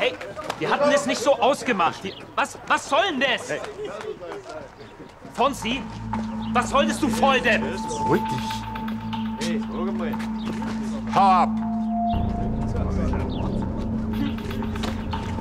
Hey, wir hatten es nicht so ausgemacht. Was soll denn das? Hey. Fonsi, was solltest du Volldepp? Ruhig dich. Hey, hau ab.